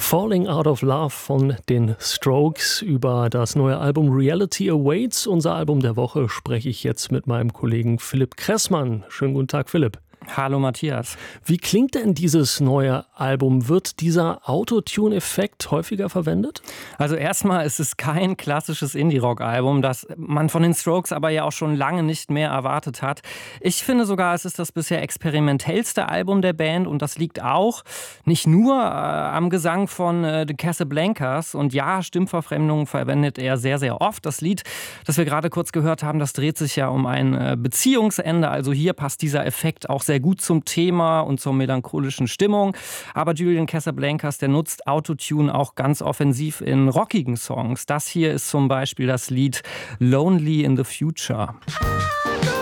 Falling Out of Love von den Strokes über das neue Album Reality Awaits. Unser Album der Woche spreche ich jetzt mit meinem Kollegen Philipp Kressmann. Schönen guten Tag, Philipp. Hallo Matthias. Wie klingt denn dieses neue Album? Wird dieser Autotune-Effekt häufiger verwendet? Also erstmal ist es kein klassisches Indie-Rock-Album, das man von den Strokes aber ja auch schon lange nicht mehr erwartet hat. Ich finde sogar, es ist das bisher experimentellste Album der Band und das liegt auch nicht nur am Gesang von The Casablancas. Und ja, Stimmverfremdung verwendet er sehr, sehr oft. Das Lied, das wir gerade kurz gehört haben, das dreht sich ja um ein Beziehungsende. Also hier passt dieser Effekt auch sehr gut zum Thema und zur melancholischen Stimmung. Aber Julian Casablancas, der nutzt Autotune auch ganz offensiv in rockigen Songs. Das hier ist zum Beispiel das Lied Lonely in the Future.